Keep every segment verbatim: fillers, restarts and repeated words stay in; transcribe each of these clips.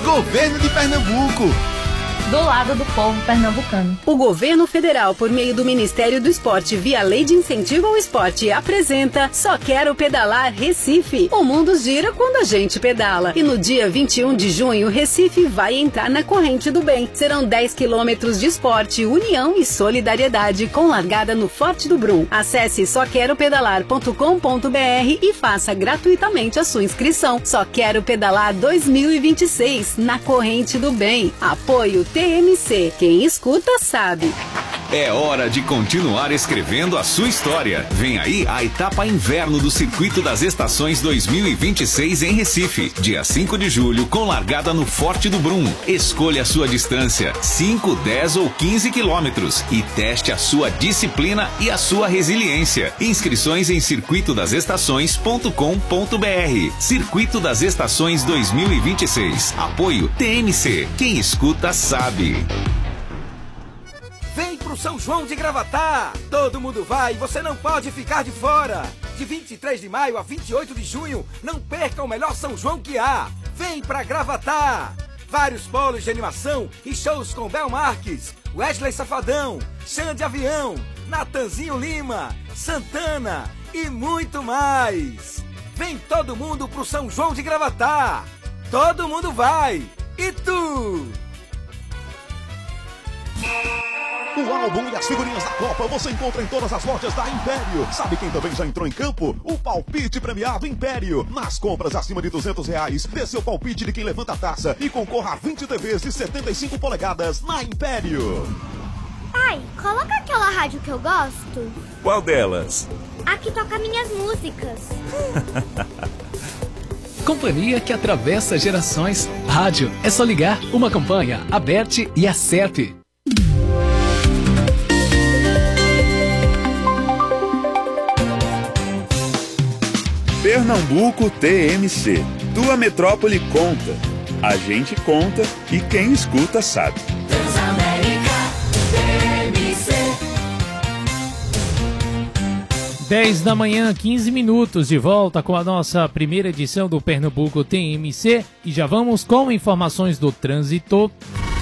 Governo de Pernambuco. Do lado do povo pernambucano. O governo federal, por meio do Ministério do Esporte, via Lei de Incentivo ao Esporte, apresenta Só Quero Pedalar Recife. O mundo gira quando a gente pedala. E no dia vinte e um de junho, Recife vai entrar na corrente do bem. Serão dez quilômetros de esporte, união e solidariedade, com largada no Forte do Brum. Acesse só quero pedalar ponto com ponto br e faça gratuitamente a sua inscrição. Só Quero Pedalar dois mil e vinte e seis, na corrente do bem. Apoio T M C. Quem escuta sabe. É hora de continuar escrevendo a sua história. Vem aí a etapa inverno do Circuito das Estações dois mil e vinte e seis em Recife. Dia cinco de julho, com largada no Forte do Brum. Escolha a sua distância, cinco, dez ou quinze quilômetros. E teste a sua disciplina e a sua resiliência. Inscrições em circuito das estações ponto com ponto br. Circuito das Estações dois mil e vinte e seis. Apoio T M C. Quem escuta sabe. Vem pro São João de Gravatá! Todo mundo vai e você não pode ficar de fora! De vinte e três de maio a vinte e oito de junho, não perca o melhor São João que há! Vem pra Gravatá! Vários polos de animação e shows com Bel Marques, Wesley Safadão, Xande Avião, Natanzinho Lima, Santana e muito mais! Vem todo mundo pro São João de Gravatá! Todo mundo vai! E tu? O álbum e as figurinhas da Copa você encontra em todas as lojas da Império. Sabe quem também já entrou em campo? O palpite premiado Império. Nas compras acima de duzentos reais, dê seu palpite de quem levanta a taça e concorra a vinte T Vs de setenta e cinco polegadas na Império. Pai, coloca aquela rádio que eu gosto. Qual delas? A que toca minhas músicas. Companhia que atravessa gerações. Rádio, é só ligar. Uma campanha, Aberte e Acerte. Pernambuco T M C. Tua metrópole conta. A gente conta e quem escuta sabe. Transamérica T M C. dez da manhã, quinze minutos, de volta com a nossa primeira edição do Pernambuco T M C e já vamos com informações do trânsito.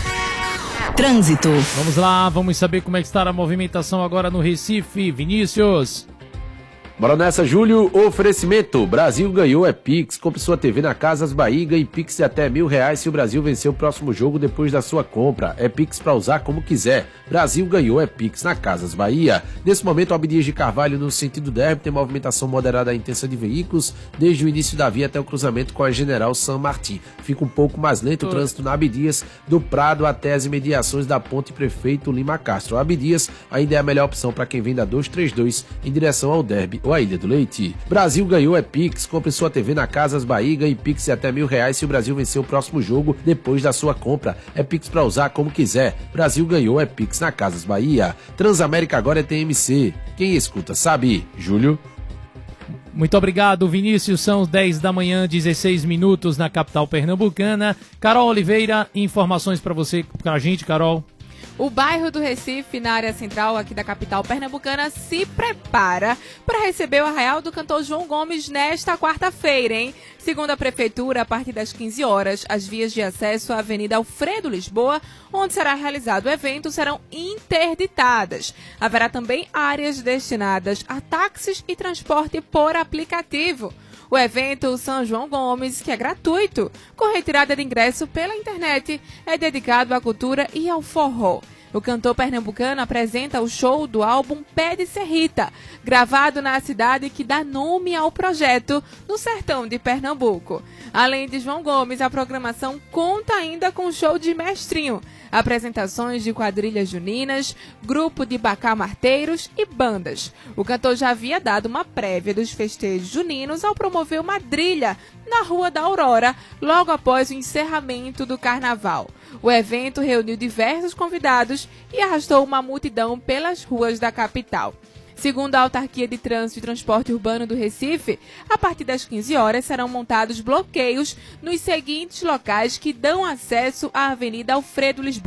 Trânsito. Vamos lá, vamos saber como é que está a movimentação agora no Recife. Vinícius. Bora nessa, Júlio. Oferecimento. Brasil ganhou é Pix. Compre sua T V na Casas Bahia e ganhe Pix de até mil reais se o Brasil vencer o próximo jogo depois da sua compra. É Pix pra usar como quiser. Brasil ganhou é Pix na Casas Bahia. Nesse momento, Abdias de Carvalho no sentido derby tem movimentação moderada e intensa de veículos desde o início da via até o cruzamento com a General San Martín. Fica um pouco mais lento o trânsito na Abdias do Prado até as imediações da Ponte Prefeito Lima Castro. A Abdias ainda é a melhor opção para quem vem da duzentos e trinta e dois em direção ao derby ou a Ilha do Leite. Brasil ganhou é Pix. Compre sua T V na Casas Bahia e ganhe Pix de até mil reais se o Brasil vencer o próximo jogo depois da sua compra. É Pix pra usar como quiser. Brasil ganhou é Pix na Casas Bahia. Transamérica agora é T M C. Quem escuta sabe. Júlio. Muito obrigado, Vinícius. São dez da manhã, dezesseis minutos na capital pernambucana. Carol Oliveira, informações pra você, pra gente, Carol. O bairro do Recife, na área central aqui da capital pernambucana, se prepara para receber o arraial do cantor João Gomes nesta quarta-feira, hein? Segundo a prefeitura, a partir das quinze horas, as vias de acesso à Avenida Alfredo Lisboa, onde será realizado o evento, serão interditadas. Haverá também áreas destinadas a táxis e transporte por aplicativo. O evento São João Gomes, que é gratuito, com retirada de ingresso pela internet, é dedicado à cultura e ao forró. O cantor pernambucano apresenta o show do álbum Pé de Serrita, gravado na cidade que dá nome ao projeto, no sertão de Pernambuco. Além de João Gomes, a programação conta ainda com show de Mestrinho, apresentações de quadrilhas juninas, grupo de bacamarteiros e bandas. O cantor já havia dado uma prévia dos festejos juninos ao promover uma trilha na Rua da Aurora, logo após o encerramento do carnaval. O evento reuniu diversos convidados e arrastou uma multidão pelas ruas da capital. Segundo a Autarquia de Trânsito e Transporte Urbano do Recife, a partir das quinze horas serão montados bloqueios nos seguintes locais que dão acesso à Avenida Alfredo Lisboa.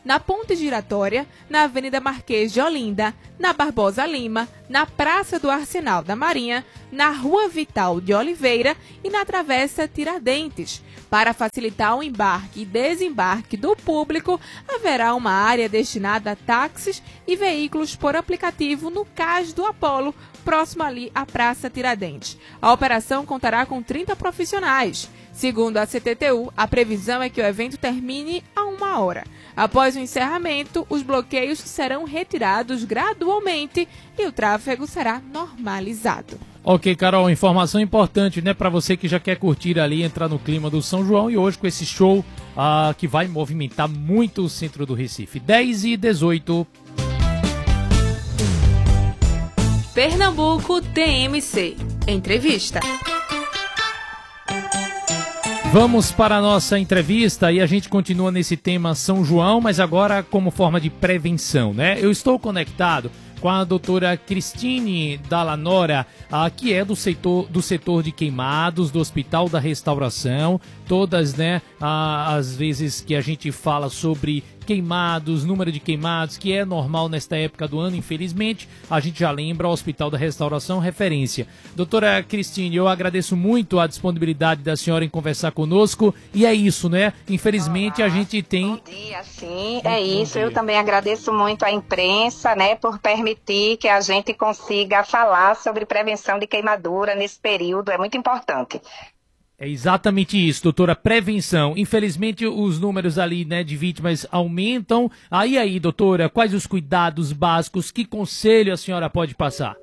na Ponte Giratória, na Avenida Marquês de Olinda, na Barbosa Lima, na Praça do Arsenal da Marinha, na Rua Vital de Oliveira e na Travessa Tiradentes. Para facilitar o embarque e desembarque do público, haverá uma área destinada a táxis e veículos por aplicativo no Cais do Apolo, próximo ali à Praça Tiradentes. A operação contará com trinta profissionais. Segundo a C T T U, a previsão é que o evento termine a uma hora. Após o encerramento, os bloqueios serão retirados gradualmente e o tráfego será normalizado. Ok, Carol, informação importante, né, para você que já quer curtir ali, entrar no clima do São João e hoje com esse show ah, que vai movimentar muito o centro do Recife. dez e dezoito. Pernambuco T M C. Entrevista. Vamos para a nossa entrevista e a gente continua nesse tema São João, mas agora como forma de prevenção, né? Eu estou conectado com a doutora Cristine Dallanora, ah, que é do setor, do setor de queimados do Hospital da Restauração. Todas, né, ah, as vezes que a gente fala sobre queimados, número de queimados, que é normal nesta época do ano, infelizmente, a gente já lembra o Hospital da Restauração, referência. Doutora Cristine, eu agradeço muito a disponibilidade da senhora em conversar conosco, e é isso, né? Infelizmente, Olá, a gente tem... Bom dia, sim, é isso. Eu também agradeço muito à imprensa, né, por permitir que a gente consiga falar sobre prevenção de queimadura nesse período, é muito importante. É exatamente isso, doutora, prevenção. Infelizmente, os números ali, né, de vítimas aumentam. Aí, aí, doutora, quais os cuidados básicos, que conselho a senhora pode passar?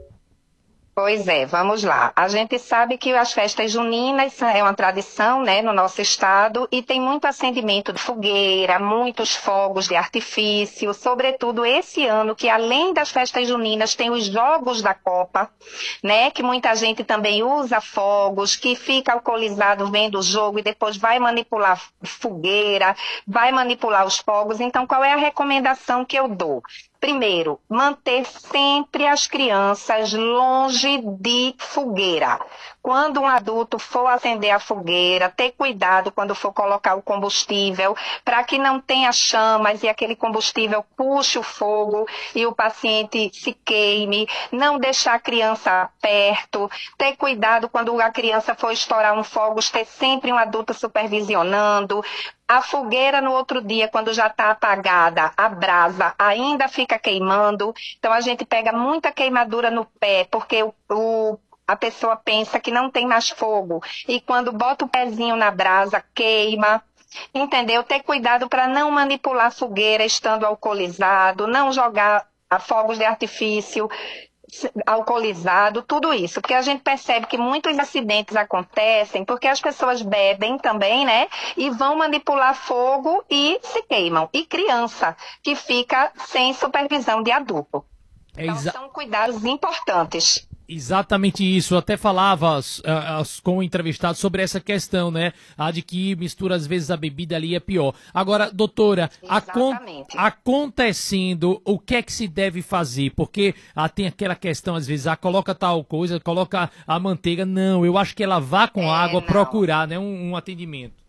Pois é, vamos lá. A gente sabe que as festas juninas é uma tradição, né, no nosso estado e tem muito acendimento de fogueira, muitos fogos de artifício, sobretudo esse ano que além das festas juninas tem os jogos da Copa, né, que muita gente também usa fogos, que fica alcoolizado vendo o jogo e depois vai manipular fogueira, vai manipular os fogos. Então, qual é a recomendação que eu dou? Primeiro, manter sempre as crianças longe de fogueira. Quando um adulto for acender a fogueira, ter cuidado quando for colocar o combustível, para que não tenha chamas e aquele combustível puxe o fogo e o paciente se queime. Não deixar a criança perto. Ter cuidado quando a criança for estourar um fogo, ter sempre um adulto supervisionando. A fogueira no outro dia, quando já está apagada, a brasa ainda fica queimando. Então a gente pega muita queimadura no pé, porque o, o, a pessoa pensa que não tem mais fogo. E quando bota o pezinho na brasa, queima. Entendeu? Ter cuidado para não manipular a fogueira estando alcoolizado, não jogar fogos de artifício alcoolizado, tudo isso, porque a gente percebe que muitos acidentes acontecem porque as pessoas bebem também, né, e vão manipular fogo e se queimam, e criança que fica sem supervisão de adulto. É então exa- são cuidados importantes. Exatamente isso, eu até falava uh, uh, com o entrevistado sobre essa questão, né, a de que mistura às vezes a bebida ali é pior. Agora, doutora, acon acontecendo, o que é que se deve fazer? Porque ah, tem aquela questão às vezes, ah, coloca tal coisa, coloca a manteiga, não, eu acho que é lavar com É, água, não. procurar, né, um, um atendimento.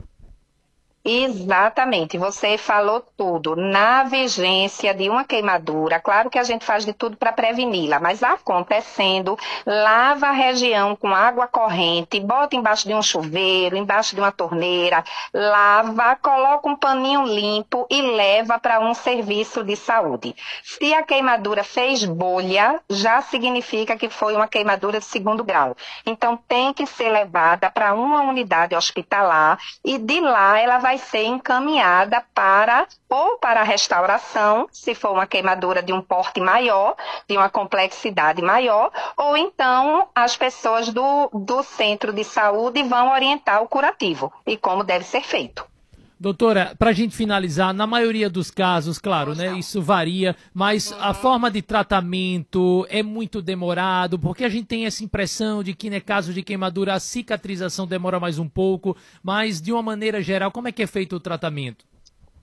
Exatamente, você falou tudo. Na vigência de uma queimadura, claro que a gente faz de tudo para preveni-la, mas acontecendo, lava a região com água corrente, bota embaixo de um chuveiro, embaixo de uma torneira, lava, coloca um paninho limpo e leva para um serviço de saúde. Se a queimadura fez bolha, já significa que foi uma queimadura de segundo grau. Então tem que ser levada para uma unidade hospitalar e de lá ela vai vai ser encaminhada para, ou para a restauração, se for uma queimadura de um porte maior, de uma complexidade maior, ou então as pessoas do, do centro de saúde vão orientar o curativo e como deve ser feito. Doutora, para a gente finalizar, na maioria dos casos, claro, né, isso varia, mas a forma de tratamento é muito demorado, porque a gente tem essa impressão de que, no caso de queimadura, a cicatrização demora mais um pouco, mas de uma maneira geral, como é que é feito o tratamento?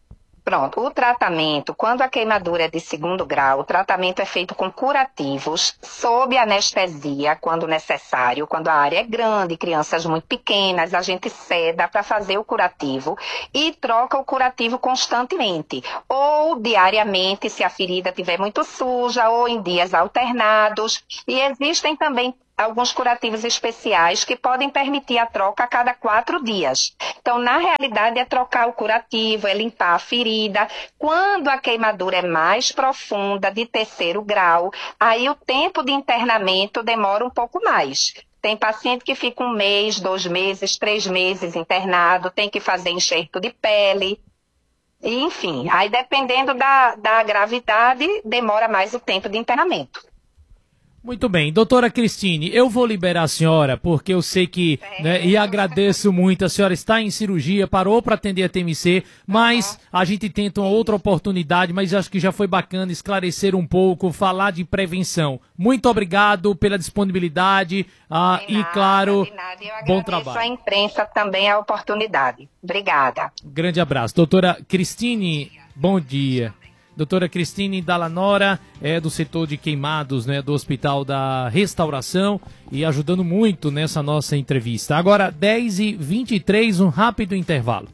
Pronto, o tratamento, quando a queimadura é de segundo grau, o tratamento é feito com curativos, sob anestesia, quando necessário. Quando a área é grande, crianças muito pequenas, a gente ceda para fazer o curativo e troca o curativo constantemente. Ou diariamente, se a ferida estiver muito suja, ou em dias alternados. E existem também alguns curativos especiais que podem permitir a troca a cada quatro dias. Então, na realidade, é trocar o curativo, é limpar a ferida. Quando a queimadura é mais profunda, de terceiro grau, aí o tempo de internamento demora um pouco mais. Tem paciente que fica um mês, dois meses, três meses internado, tem que fazer enxerto de pele. E, enfim, aí dependendo da, da gravidade, demora mais o tempo de internamento. Muito bem, doutora Cristine, eu vou liberar a senhora, porque eu sei que, né, e agradeço muito, a senhora está em cirurgia, parou para atender a T M C, mas a gente tenta uma outra oportunidade, mas acho que já foi bacana esclarecer um pouco, falar de prevenção. Muito obrigado pela disponibilidade ah, de nada, e, claro, de nada. Eu bom agradeço trabalho. a imprensa também a oportunidade. Obrigada. Grande abraço. Doutora Cristine, bom dia. Doutora Cristine Dallanora é do setor de queimados, né, do Hospital da Restauração e ajudando muito nessa nossa entrevista. Agora, dez e vinte e três, um rápido intervalo.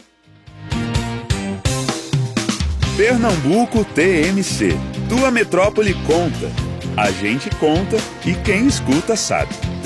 Pernambuco T M C. Tua metrópole conta. A gente conta e quem escuta sabe.